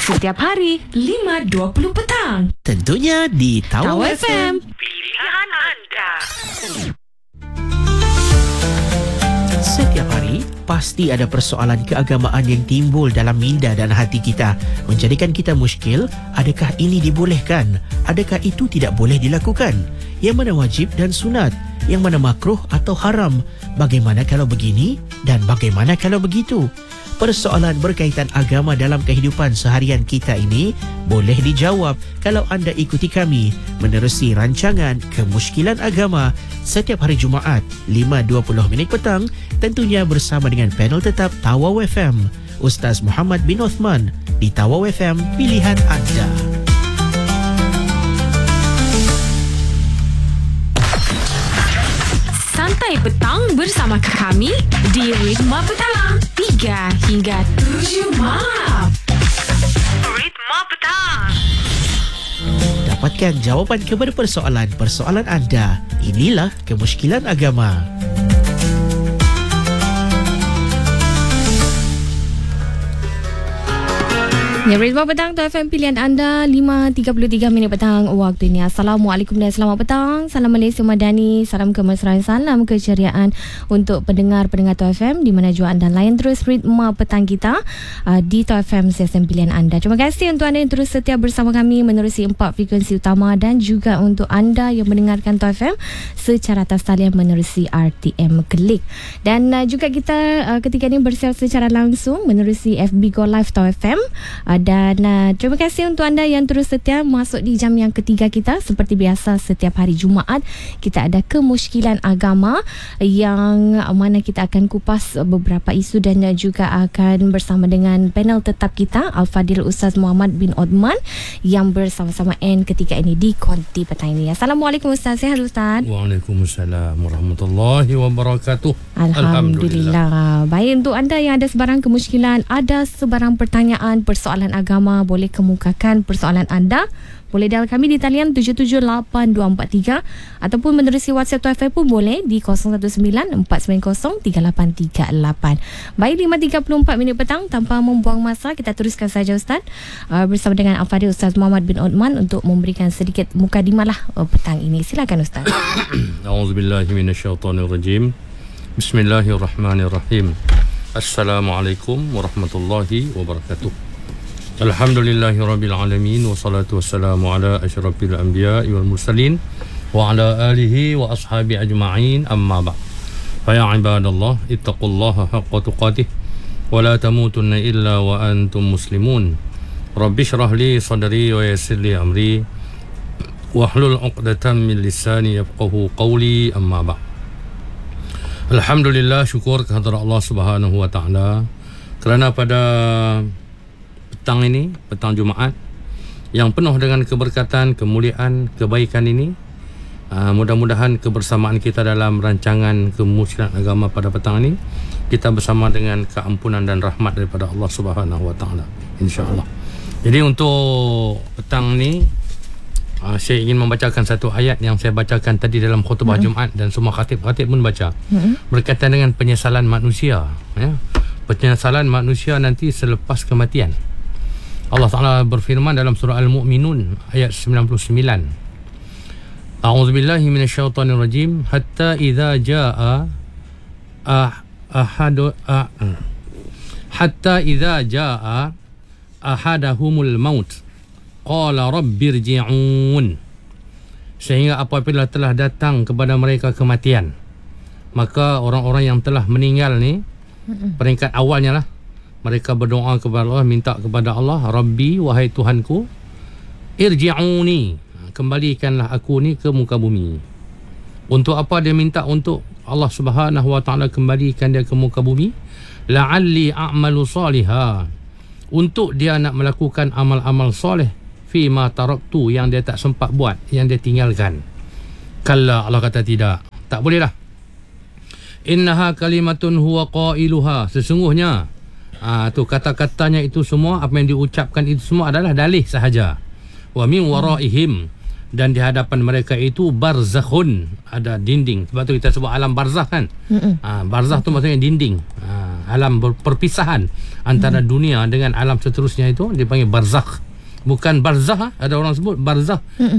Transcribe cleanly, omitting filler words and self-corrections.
Setiap hari 5.20 petang. Tentunya di Tawau FM. Pilihan anda. Setiap hari, pasti ada persoalan keagamaan yang timbul dalam minda dan hati kita. Menjadikan kita muskil, adakah ini dibolehkan? Adakah itu tidak boleh dilakukan? Yang mana wajib dan sunat? Yang mana makruh atau haram? Bagaimana kalau begini? Dan bagaimana kalau begitu? Persoalan berkaitan agama dalam kehidupan seharian kita ini boleh dijawab kalau anda ikuti kami menerusi rancangan Kemusykilan Agama setiap hari Jumaat 5.20 petang, tentunya bersama dengan panel tetap Tawau FM, Ustaz Muhammad bin Uthman di Tawau FM, pilihan anda. Santai petang bersama kami di Ritma Petang 3 hingga 7 malam. Ritma Petang. Dapatkan jawapan kepada persoalan-persoalan anda. Inilah Kemusykilan Agama. Ya, Rizwa Petang, tu FM pilihan anda 5.33 petang waktu ini. Assalamualaikum dan selamat petang. Salam Malaysia Madani, salam kemesraan, salam keceriaan untuk pendengar-pendengar tu FM di mana jua anda layan terus Ritma Petang kita di tu FM stesen pilihan anda. Terima kasih untuk anda yang terus setia bersama kami menerusi 4 frekuensi utama dan juga untuk anda yang mendengarkan tu FM secara atas talian menerusi RTM Klik. Dan juga kita ketika ini bersiar secara langsung menerusi FB Go Live tu FM. Dan terima kasih untuk anda yang terus setia masuk di jam yang ketiga kita. Seperti biasa setiap hari Jumaat kita ada Kemusykilan Agama yang mana kita akan kupas beberapa isu dan juga akan bersama dengan panel tetap kita Al-Fadil Ustaz Muhammad bin Uthman yang bersama-sama N ketika ini di konti petang ini. Assalamualaikum Ustaz, sihat Ustaz? Waalaikumsalam warahmatullahi wabarakatuh. Alhamdulillah. Baik, untuk anda yang ada sebarang kemusykilan, ada sebarang pertanyaan, persoalan agama, boleh kemukakan persoalan anda. Boleh dial kami di talian 778243 ataupun menerusi WhatsApp TFM pun boleh di 0194903838. Baik, 5.34 petang, tanpa membuang masa kita teruskan saja Ustaz bersama dengan Al-Fadil Ustaz Muhammad bin Uthman untuk memberikan sedikit mukadimah lah petang ini. Silakan Ustaz. A'udzubillahi minasyaitonirrajim. Bismillahirrahmanirrahim. Assalamualaikum warahmatullahi wabarakatuh. Alhamdulillahirabbil alamin wassalatu wassalamu ala asyrafil anbiya'i wal mursalin wa ala alihi wa ashabi ajma'in, amma ba'd. Fa ya ibadallah ittaqullaha haqqa tuqatih wa la tamutunna illa wa antum muslimun. Rabbi shrah li sadri wa yassir li amri wahlul 'uqdatam min lisani yafqahu qawli, amma ba'd. Alhamdulillah, syukur kehadrat Allah Subhanahu wa taala kerana pada petang ini, petang Jumaat yang penuh dengan keberkatan, kemuliaan, kebaikan ini, mudah-mudahan kebersamaan kita dalam rancangan Kemusykilan Agama pada petang ini kita bersama dengan keampunan dan rahmat daripada Allah Subhanahu wa taala, insya-Allah. Jadi untuk petang ni saya ingin membacakan satu ayat yang saya bacakan tadi dalam khutbah Jumaat dan semua khatib-khatib pun baca, berkaitan dengan penyesalan manusia, ya. Penyesalan manusia nanti selepas kematian. Allah Ta'ala berfirman dalam surah Al-Mu'minun ayat 99. A'udzubillahi minasyaitonirrajim. Hatta idza jaa ahadahumul maut qala rabbirji'un. Sehingga apabila telah datang kepada mereka kematian, maka orang-orang yang telah meninggal ni, peringkat awalnya lah, mereka berdoa kepada Allah, minta kepada Allah, Rabbi, wahai Tuhanku, irji'uni, kembalikanlah aku ni ke muka bumi. Untuk apa dia minta? Untuk Allah Subhanahu wa taala kembalikan dia ke muka bumi, la'alli a'malu salihah, untuk dia nak melakukan amal-amal soleh, fi ma taraktu, yang dia tak sempat buat, yang dia tinggalkan. Kalla, Allah kata tidak, tak boleh lah. Innaha kalimatun huwa qailuha, sesungguhnya tu kata-katanya itu semua, apa yang diucapkan itu semua adalah dalih sahaja. Wa min waraihim, dan di hadapan mereka itu barzakhun, ada dinding. Sebab tu kita sebut alam barzakh kan. Barzakh tu maksudnya dinding. alam perpisahan antara dunia dengan alam seterusnya itu dipanggil barzakh. Bukan barzah, ada orang sebut barzah.